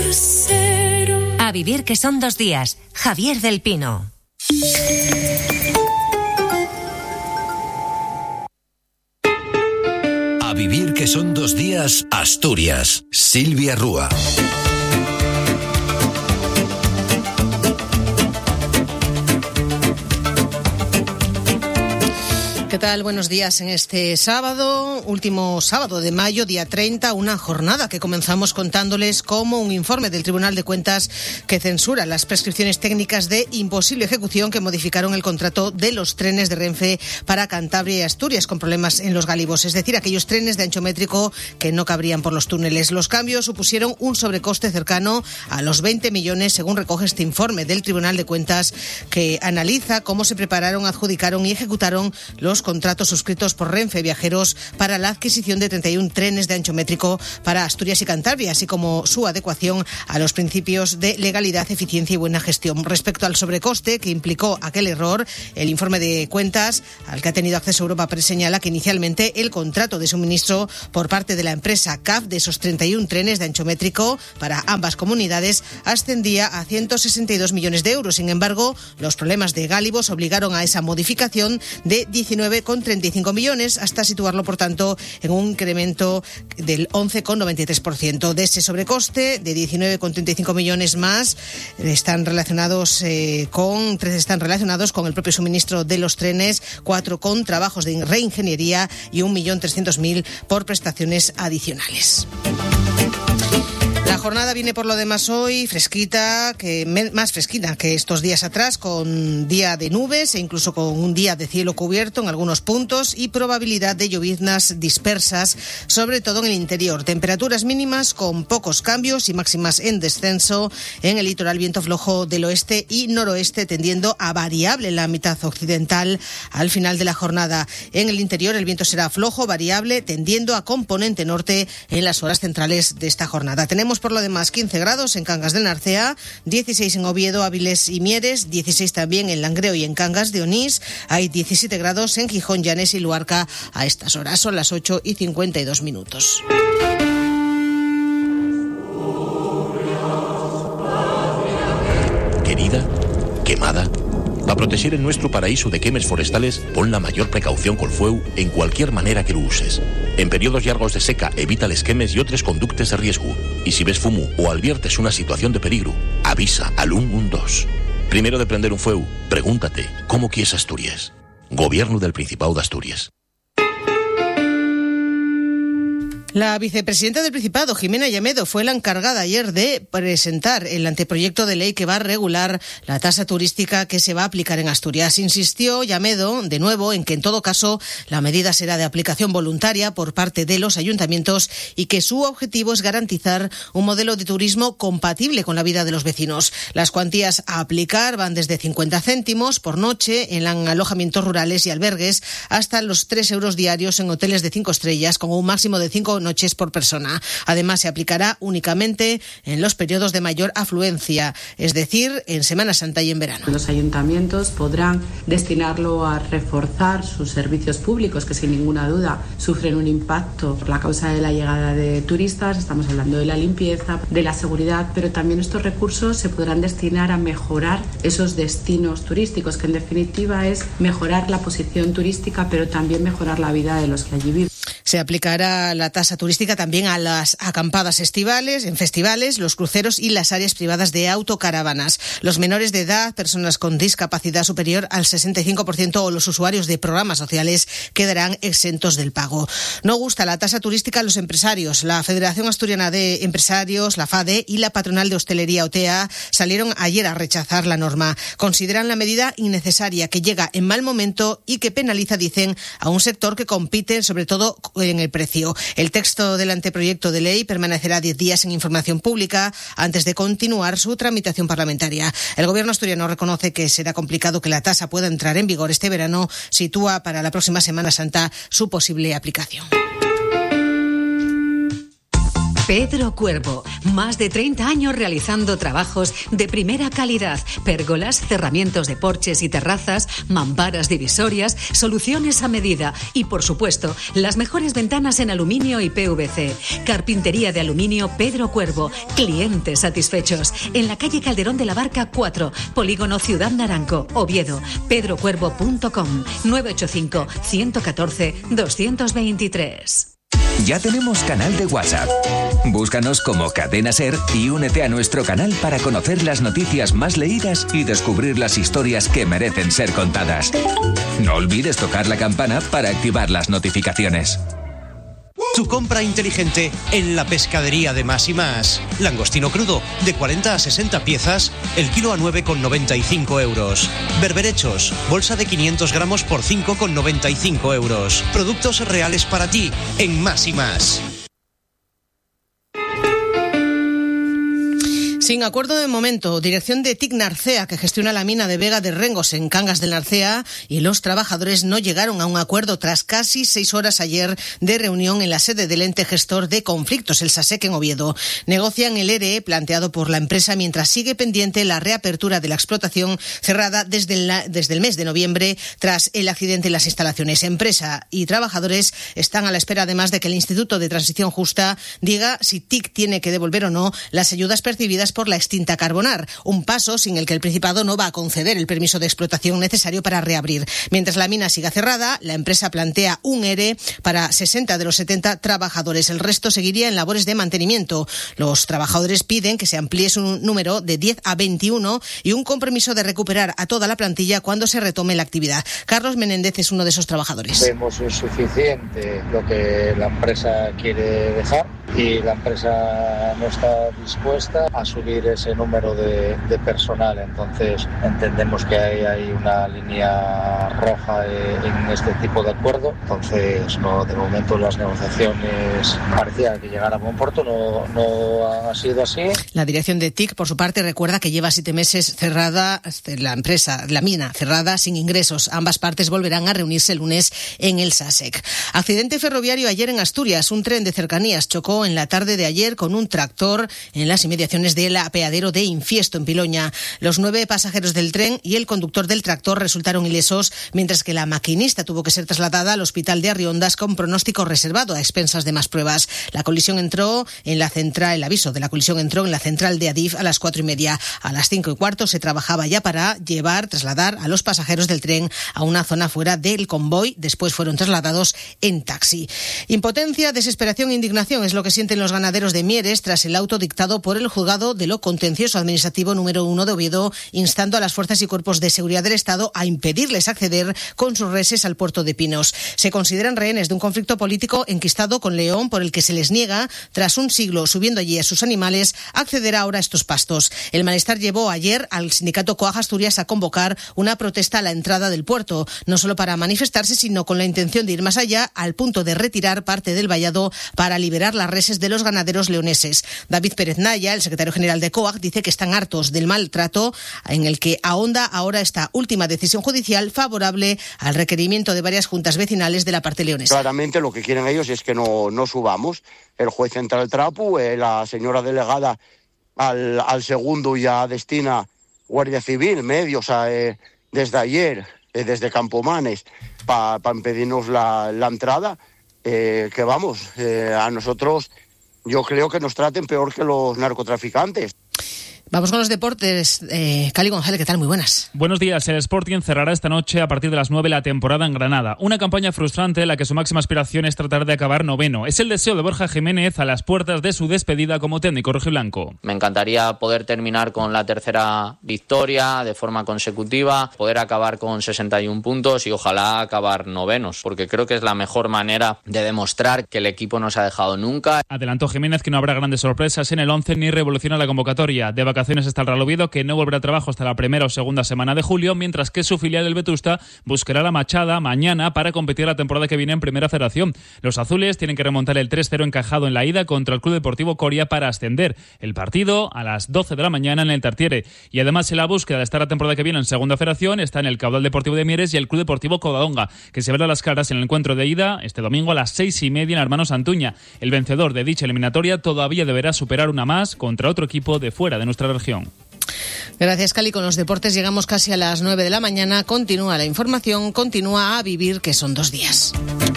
A vivir que son 2 días. Javier del Pino. A vivir que son 2 días, Asturias. Silvia Rúa. ¿Qué tal? Buenos días en este sábado, último sábado de mayo, día 30, una jornada que comenzamos contándoles cómo un informe del Tribunal de Cuentas que censura las prescripciones técnicas de imposible ejecución que modificaron el contrato de los trenes de Renfe para Cantabria y Asturias con problemas en los Gálibos, es decir, aquellos trenes de ancho métrico que no cabrían por los túneles. Los cambios supusieron un sobrecoste cercano a los 20 millones, según recoge este informe del Tribunal de Cuentas que analiza cómo se prepararon, adjudicaron y ejecutaron los contratos suscritos por Renfe Viajeros para la adquisición de 31 trenes de ancho métrico para Asturias y Cantabria, así como su adecuación a los principios de legalidad, eficiencia y buena gestión. Respecto al sobrecoste que implicó aquel error, el informe de cuentas al que ha tenido acceso Europa Press señala que inicialmente el contrato de suministro por parte de la empresa CAF de esos 31 trenes de ancho métrico para ambas comunidades ascendía a 162 millones de euros. Sin embargo, los problemas de Gálibos obligaron a esa modificación de 19,35 millones hasta situarlo, por tanto, en un incremento del 11,93%. De ese sobrecoste de 19,35 millones más están relacionados con el propio suministro de los trenes, 4 con trabajos de reingeniería y 1.300.000 por prestaciones adicionales. La jornada viene por lo demás hoy más fresquita que estos días atrás, con día de nubes e incluso con un día de cielo cubierto en algunos puntos y probabilidad de lloviznas dispersas, sobre todo en el interior. Temperaturas mínimas con pocos cambios y máximas en descenso. En el litoral, viento flojo del oeste y noroeste, tendiendo a variable en la mitad occidental al final de la jornada. En el interior, el viento será flojo, variable, tendiendo a componente norte en las horas centrales de esta jornada. Tenemos por lo demás 15 grados en Cangas del Narcea, 16 en Oviedo, Áviles y Mieres, 16 también en Langreo y en Cangas de Onís. Hay 17 grados en Gijón, Llanes y Luarca a estas horas. Son las 8:52. Querida, quemada. Para proteger el nuestro paraíso de quemes forestales, pon la mayor precaución col fueu en cualquier manera que lo uses. En periodos largos de seca, evita les quemes y otros conductes de riesgo. Y si ves fumo o adviertes una situación de peligro, avisa al 112. Primero de prender un fueu, pregúntate, ¿cómo quieres Asturias? Gobierno del Principado de Asturias. La vicepresidenta del Principado, Jimena Llamedo, fue la encargada ayer de presentar el anteproyecto de ley que va a regular la tasa turística que se va a aplicar en Asturias. Insistió Llamedo, de nuevo, en que en todo caso la medida será de aplicación voluntaria por parte de los ayuntamientos y que su objetivo es garantizar un modelo de turismo compatible con la vida de los vecinos. Las cuantías a aplicar van desde 50 céntimos por noche en alojamientos rurales y albergues hasta los 3 euros diarios en hoteles de 5 estrellas con un máximo de 5 noches por persona. Además, se aplicará únicamente en los periodos de mayor afluencia, es decir, en Semana Santa y en verano. Los ayuntamientos podrán destinarlo a reforzar sus servicios públicos, que sin ninguna duda sufren un impacto por la causa de la llegada de turistas. Estamos hablando de la limpieza, de la seguridad, pero también estos recursos se podrán destinar a mejorar esos destinos turísticos, que en definitiva es mejorar la posición turística, pero también mejorar la vida de los que allí viven. Se aplicará la tasa turística también a las acampadas en festivales, los cruceros y las áreas privadas de autocaravanas. Los menores de edad, personas con discapacidad superior al 65% o los usuarios de programas sociales quedarán exentos del pago. No gusta la tasa turística a los empresarios. La Federación Asturiana de Empresarios, la FADE, y la Patronal de Hostelería, OTEA, salieron ayer a rechazar la norma. Consideran la medida innecesaria, que llega en mal momento y que penaliza, dicen, a un sector que compite sobre todo en el precio. El texto del anteproyecto de ley permanecerá 10 días en información pública antes de continuar su tramitación parlamentaria. El gobierno asturiano reconoce que será complicado que la tasa pueda entrar en vigor este verano. Sitúa para la próxima Semana Santa su posible aplicación. Pedro Cuervo, más de 30 años realizando trabajos de primera calidad, pérgolas, cerramientos de porches y terrazas, mamparas divisorias, soluciones a medida y, por supuesto, las mejores ventanas en aluminio y PVC. Carpintería de aluminio Pedro Cuervo, clientes satisfechos. En la calle Calderón de la Barca 4, Polígono Ciudad Naranco, Oviedo. pedrocuervo.com 985 114 223. Ya tenemos canal de WhatsApp. Búscanos como Cadena Ser y únete a nuestro canal para conocer las noticias más leídas y descubrir las historias que merecen ser contadas. No olvides tocar la campana para activar las notificaciones. Tu compra inteligente en la pescadería de Más y Más. Langostino crudo, de 40 a 60 piezas, el kilo a 9,95 euros. Berberechos, bolsa de 500 gramos por 5,95 euros. Productos reales para ti en Más y Más. Sin acuerdo de momento, dirección de TIC Narcea, que gestiona la mina de Vega de Rengos en Cangas del Narcea, y los trabajadores no llegaron a un acuerdo tras casi 6 horas ayer de reunión en la sede del ente gestor de conflictos, el SASEC en Oviedo. Negocian el ERE planteado por la empresa mientras sigue pendiente la reapertura de la explotación cerrada desde el mes de noviembre tras el accidente en las instalaciones. Empresa y trabajadores están a la espera además de que el Instituto de Transición Justa diga si TIC tiene que devolver o no las ayudas percibidas por la extinta Carbonar, un paso sin el que el Principado no va a conceder el permiso de explotación necesario para reabrir. Mientras la mina siga cerrada, la empresa plantea un ERE para 60 de los 70 trabajadores. El resto seguiría en labores de mantenimiento. Los trabajadores piden que se amplíe su número de 10 a 21 y un compromiso de recuperar a toda la plantilla cuando se retome la actividad. Carlos Menéndez es uno de esos trabajadores. Vemos insuficiente lo que la empresa quiere dejar y la empresa no está dispuesta a subir ese número de personal. Entonces entendemos que hay una línea roja en este tipo de acuerdo. Entonces de momento las negociaciones parecía que llegar a buen puerto, no ha sido así. La dirección de TIC, por su parte, recuerda que lleva 7 meses cerrada la mina cerrada sin ingresos. Ambas partes volverán a reunirse el lunes en el SASEC. Accidente ferroviario ayer en Asturias. Un tren de cercanías chocó en la tarde de ayer con un tractor en las inmediaciones del apeadero de Infiesto, en Piloña. Los 9 pasajeros del tren y el conductor del tractor resultaron ilesos, mientras que la maquinista tuvo que ser trasladada al hospital de Arriondas con pronóstico reservado a expensas de más pruebas. El aviso de la colisión entró en la central de Adif a las 4:30. A las 5:15 se trabajaba ya para trasladar a los pasajeros del tren a una zona fuera del convoy. Después fueron trasladados en taxi. Impotencia, desesperación e indignación es lo que sienten los ganaderos de Mieres tras el auto dictado por el juzgado de lo contencioso administrativo número 1 de Oviedo, instando a las fuerzas y cuerpos de seguridad del Estado a impedirles acceder con sus reses al puerto de Pinos. Se consideran rehenes de un conflicto político enquistado con León, por el que se les niega, tras un siglo subiendo allí a sus animales, acceder ahora a estos pastos. El malestar llevó ayer al sindicato COAG Asturias a convocar una protesta a la entrada del puerto, no solo para manifestarse, sino con la intención de ir más allá, al punto de retirar parte del vallado para liberar las reses de los ganaderos leoneses. David Pérez Naya, el secretario general de COAG, dice que están hartos del maltrato en el que ahonda ahora esta última decisión judicial favorable al requerimiento de varias juntas vecinales de la parte leonesa. Claramente lo que quieren ellos es que no subamos. El juez entra al trapo, la señora delegada al segundo ya destina Guardia Civil, medios desde ayer, desde Campomanes, para impedirnos la entrada, a nosotros yo creo que nos traten peor que los narcotraficantes. Vamos con los deportes. Cali González, ¿qué tal? Muy buenas. Buenos días. El Sporting cerrará esta noche a partir de las 9 la temporada en Granada. Una campaña frustrante en la que su máxima aspiración es tratar de acabar noveno. Es el deseo de Borja Jiménez a las puertas de su despedida como técnico rojiblanco. Me encantaría poder terminar con la tercera victoria de forma consecutiva, poder acabar con 61 puntos y ojalá acabar novenos, porque creo que es la mejor manera de demostrar que el equipo no se ha dejado nunca. Adelantó Jiménez que no habrá grandes sorpresas en el 11 ni revoluciona la convocatoria. De vacaciones vacaciones está el Real Oviedo, que no volverá a trabajo hasta la primera o segunda semana de julio, mientras que su filial, el Vetusta, buscará la Machada mañana para competir la temporada que viene en Primera Federación. Los azules tienen que remontar el 3-0 encajado en la ida contra el Club Deportivo Coria para ascender. El partido a las 12 de la mañana en el Tartiere. Y además, en la búsqueda de estar la temporada que viene en Segunda Federación, está en el Caudal Deportivo de Mieres y el Club Deportivo Covadonga, que se verá las caras en el encuentro de ida este domingo a las 6:30 en Hermanos Santuña. El vencedor de dicha eliminatoria todavía deberá superar una más contra otro equipo de fuera de nuestra región. Gracias, Cali. Con los deportes llegamos casi a las 9 de la mañana. Continúa la información, continúa a vivir, que son 2 días.